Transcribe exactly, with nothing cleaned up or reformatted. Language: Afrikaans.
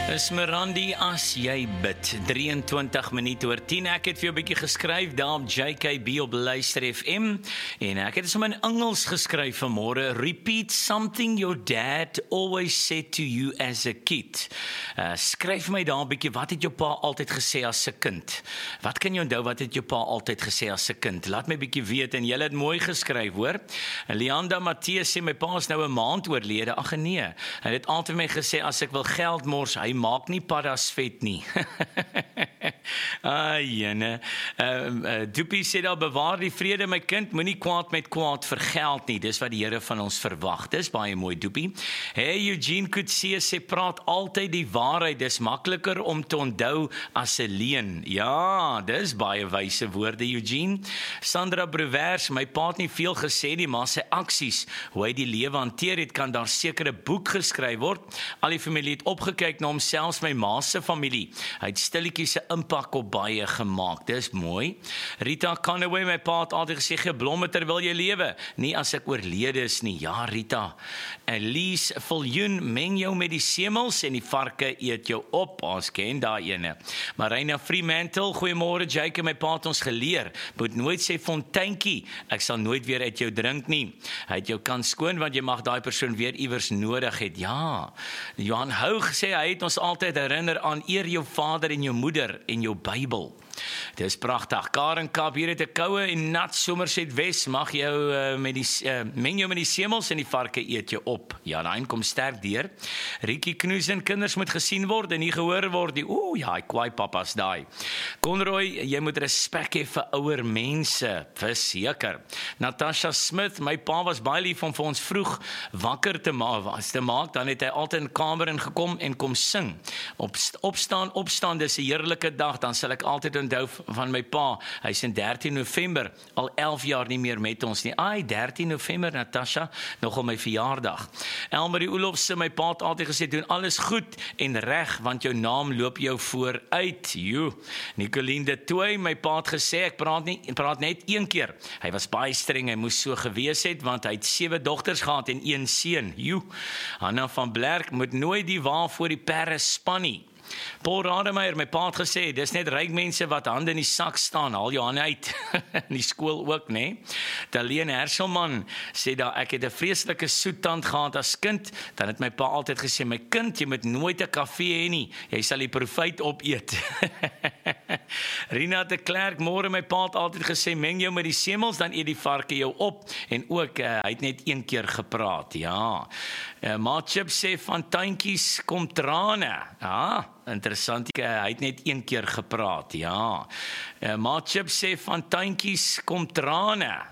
Esmerandi, as jy bid, drieëntwintig minute oor tien, ek het vir jou 'n bietjie geskryf daar op J K B op Luister F M, en ek het dit sommer in Engels geskryf vanmôre. Repeat something your dad always said to you as a kid. Uh, skryf my daar 'n bietjie, wat het jou pa altyd gesê as 'n kind? Wat kan jy onthou, wat het jou pa altyd gesê as 'n kind? Laat my bietjie weet, en jy het mooi geskryf, hoor. Leanda Matthies sê, my pa is nou 'n maand oorlede. Ag nee, hy het altyd vir my gesê, as ek wil geld mors, hy maak nie paddas vet nie. Ah, jene. Uh, uh, Doopie sê daar, bewaar die vrede my kind, moenie kwaad met kwaad vir geld nie, dis wat die Here van ons verwag. Dis baie mooi, Doopie. Hey, Eugene Kutsie sê, praat altyd die waarheid, dis makliker om te onthou as 'n leuen. Ja, dis baie wyse woorde, Eugene. Sandra Brewers, my pa het nie veel gesê nie, maar sy aksies, hoe hy die lewe hanteer het, kan daar seker 'n boek geskryf word. Al die familie het opgekyk na hom, selfs my ma se familie. Hy het stilletjies 'n impak op baie gemaak. Dis mooi. Rita Canaway, my pa het altyd gesê, gee blomme terwyl jy lewe, nie as ek oorlede is nie. Ja, Rita. Elise Viljoen, meng jou met die semels en die varke eet jou op. Ons ken daai ene. Marina Fremantle, goeiemôre Jake, my pa het ons geleer, moet nooit sê fonteintjie, ek sal nooit weer uit jou drink nie. Hy het jou kan skoon, want jy mag daai persoon weer iewers nodig het. Ja. Johan Houg sê, hy het ons altyd herinner aan eer jou vader en jou moeder en jou Bybel. Dis pragtig. Karen Kaap, hier het 'n koue en nat Somerset Wes, mag jou uh, met die uh, meng jou met die semels en die varke eet jou op. Ja, daai kom sterk deur. Rietjie Knoesen, kinders moet gesien word en nie gehoor word nie. Ooh, ja, hy kwaai papas daai. Conroy, jy moet respek hê vir ouer mense, verseker. Natasha Smith, my pa was baie lief om vir ons vroeg wakker te maak, was te maak, dan het hy altyd in die kamer ingekom en kom sing. Op, opstaan, opstaan, dis 'n heerlike dag, dan sal ek altyd onthou van my pa, hy is in dertien November, al elf jaar nie meer met ons nie. Ai, dertien November, Natasha, nog op my verjaardag. Elmarie Oelofse, my pa het altyd gesê, doen alles goed en reg, want jou naam loop jou vooruit. Joe. Nicoline de Tooy, my pa het gesê, ek praat, nie, praat net een keer. Hy was baie streng, hy moes so gewees het, want hy het sewe dogters gehad en een seun. Joe. Hanna van Blerk, moet nooit die wa voor die perre span nie. Paul Rademeier, my pa het gesê, dis net ryk mense wat hande in die sak staan, haal jou hande uit, in die skool ook, né? Daleen Herselman sê daar, ek het 'n vreeslike soettand gehad as kind, dan het my pa altyd gesê, my kind, jy moet nooit 'n kafee hê nie, jy sal die profijt opeet. Rina de Klerk, môre, my pa het altyd gesê, meng jou met die semels, dan eet die varke jou op, en ook, uh, hy het net een keer gepraat, ja. Uh, Maatjip sê, van tuintjies kom trane, ja, interessant, uh, hy het net een keer gepraat, ja. Uh, Maatjip sê, van tuintjies kom trane,